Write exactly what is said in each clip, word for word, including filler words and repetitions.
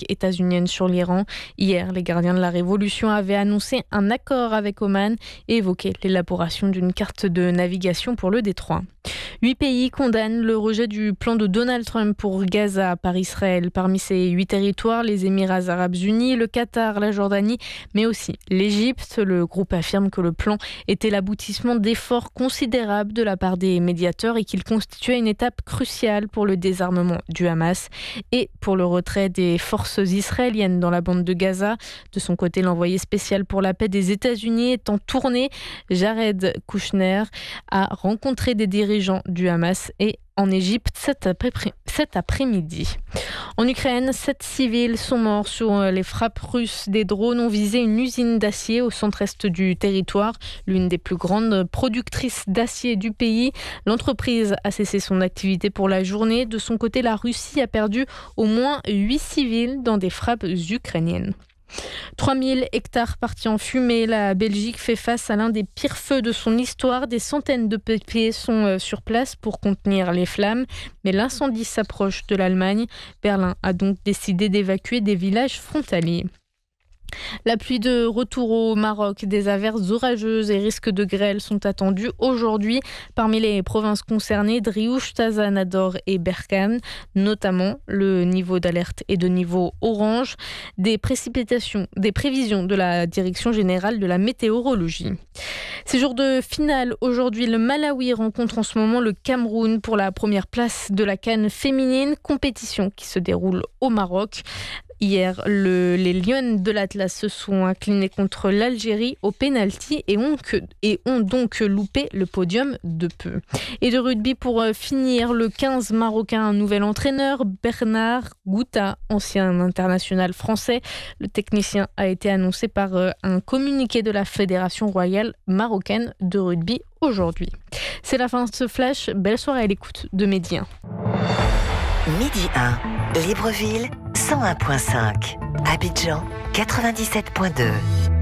états-unienne sur l'Iran. Hier, les gardiens de la révolution avaient annoncé un accord avec Oman et évoqué l'élaboration d'une carte de navigation pour le détroit. Huit pays condamnent le rejet du plan de Donald Trump pour Gaza par Israël. Parmi ces huit territoires, les Émirats arabes unis, le Qatar, la Jordanie, mais aussi l'Égypte. Le groupe affirme que le plan était l'aboutissement d'efforts considérables de la part des médiateurs et qu'il constituait une étape cruciale pour le désarmement du Hamas et pour le retrait des forces israéliennes dans la bande de Gaza. De son côté, l'envoyé spécial pour la paix des États-Unis est en tournée. Jared Kushner a rencontré des dirigeants du Hamas et en Égypte cet, après- cet après-midi. En Ukraine, sept civils sont morts sur les frappes russes. Des drones ont visé une usine d'acier au centre-est du territoire, l'une des plus grandes productrices d'acier du pays. L'entreprise a cessé son activité pour la journée. De son côté, la Russie a perdu au moins huit civils dans des frappes ukrainiennes. trois mille hectares partis en fumée. La Belgique fait face à l'un des pires feux de son histoire. Des centaines de pompiers sont sur place pour contenir les flammes. Mais l'incendie s'approche de l'Allemagne. Berlin a donc décidé d'évacuer des villages frontaliers. La pluie de retour au Maroc, des averses orageuses et risques de grêle sont attendus aujourd'hui parmi les provinces concernées, Driouf, Taza, Nador et Berkane. Notamment, le niveau d'alerte est de niveau orange. Des précipitations, des prévisions de la Direction générale de la météorologie. C'est jour de finale aujourd'hui. Le Malawi rencontre en ce moment le Cameroun pour la première place de la CAN féminine, compétition qui se déroule au Maroc. Hier, le, les Lionnes de l'Atlas se sont inclinés contre l'Algérie au pénalty et ont, que, et ont donc loupé le podium de peu. Et de rugby pour finir, le quinze marocain, un nouvel entraîneur, Bernard Gouta, ancien international français. Le technicien a été annoncé par un communiqué de la Fédération royale marocaine de rugby aujourd'hui. C'est la fin de ce flash. Belle soirée à l'écoute de Midi un. Midi un, Libreville, cent un virgule cinq. Abidjan, quatre-vingt-dix-sept virgule deux.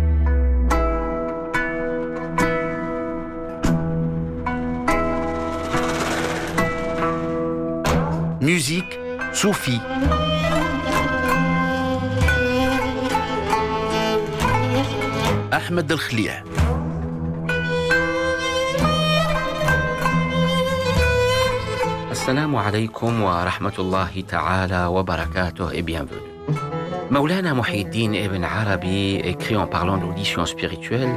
Musique, Soufi. Ahmed El-Khlia. Assalamu alaikum wa rahmatullahi ta'ala wa barakatuh et bienvenue. Maulana Muhyiddin Ibn Arabi écrit en parlant d'audition spirituelle: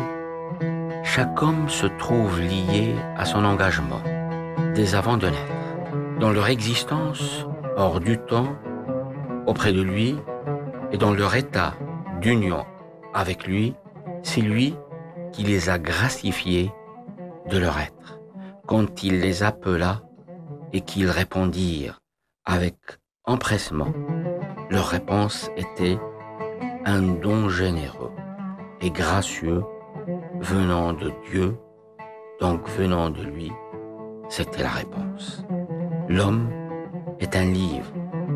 chaque homme se trouve lié à son engagement dès avant de naître, dans leur existence hors du temps, auprès de lui et dans leur état d'union avec lui. C'est lui qui les a gracifiés de leur être. Quand il les appela et qu'ils répondirent avec empressement, leur réponse était un don généreux et gracieux venant de Dieu, donc venant de lui, c'était la réponse. L'homme est un livre.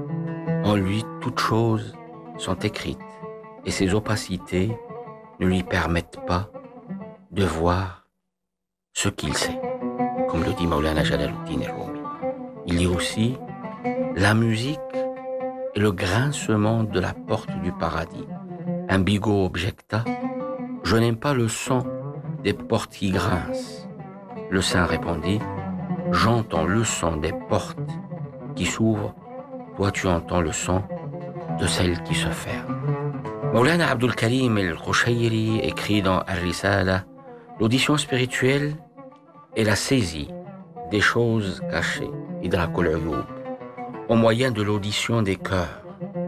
En lui, toutes choses sont écrites et ses opacités ne lui permettent pas de voir ce qu'il sait, comme le dit Maulana Jalaluddin Rumi. Il y a aussi la musique et le grincement de la porte du paradis. Un bigot objecta: je n'aime pas le son des portes qui grincent. Le saint répondit: j'entends le son des portes qui s'ouvrent, toi tu entends le son de celles qui se ferment. Maulana Abdul Karim el-Qushayri écrit dans Ar-Risala: l'audition spirituelle est la saisie des choses cachées, idrakul uyub, au moyen de l'audition des cœurs,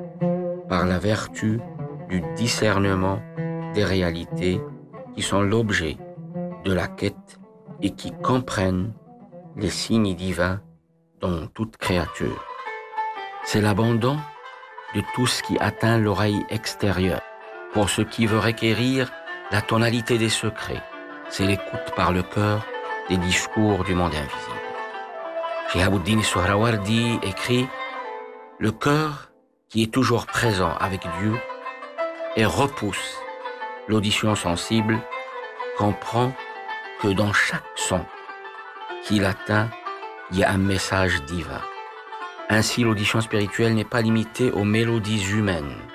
par la vertu du discernement des réalités qui sont l'objet de la quête et qui comprennent les signes divins dans toute créature. C'est l'abandon de tout ce qui atteint l'oreille extérieure, pour ce qui veut requérir la tonalité des secrets. C'est l'écoute par le cœur des discours du monde invisible. Shihabuddin Suhrawardi écrit: le cœur qui est toujours présent avec Dieu et repousse l'audition sensible comprend que dans chaque son qu'il atteint, il y a un message divin. Ainsi, l'audition spirituelle n'est pas limitée aux mélodies humaines,